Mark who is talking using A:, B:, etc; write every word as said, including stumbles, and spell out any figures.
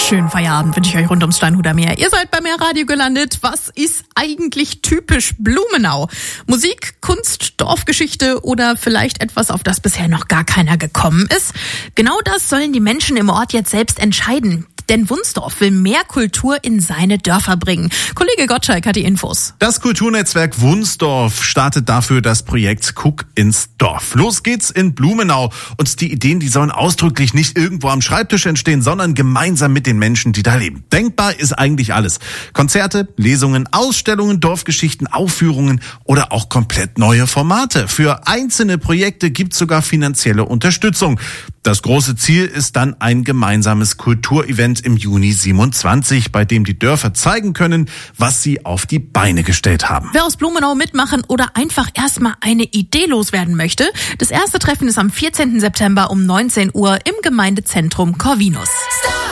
A: Schönen Feierabend wünsche ich euch rund ums Steinhuder Meer. Ihr seid bei Meer Radio gelandet. Was ist eigentlich typisch Blumenau? Musik, Kunst, Dorfgeschichte oder vielleicht etwas, auf das bisher noch gar keiner gekommen ist? Genau das sollen die Menschen im Ort jetzt selbst entscheiden. Denn Wunsdorf will mehr Kultur in seine Dörfer bringen. Kollege Gottschalk hat die Infos.
B: Das Kulturnetzwerk Wunsdorf startet dafür das Projekt Guck ins Dorf. Los geht's in Blumenau. Und die Ideen, die sollen ausdrücklich nicht irgendwo am Schreibtisch entstehen, sondern gemeinsam mit den Menschen, die da leben. Denkbar ist eigentlich alles. Konzerte, Lesungen, Ausstellungen, Dorfgeschichten, Aufführungen oder auch komplett neue Formate. Für einzelne Projekte gibt's sogar finanzielle Unterstützung. Das große Ziel ist dann ein gemeinsames Kulturevent im Juni siebenundzwanzig, bei dem die Dörfer zeigen können, was sie auf die Beine gestellt haben.
A: Wer aus Blumenau mitmachen oder einfach erstmal eine Idee loswerden möchte, das erste Treffen ist am vierzehnten September um neunzehn Uhr im Gemeindezentrum Corvinus.